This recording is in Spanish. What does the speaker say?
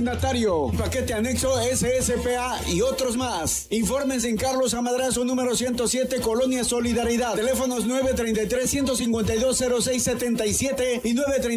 dignatario. Paquete anexo SSPA y otros más. Infórmense en Carlos Amadrazo, número 107, Colonia Solidaridad. Teléfonos 933-152-0677 y 933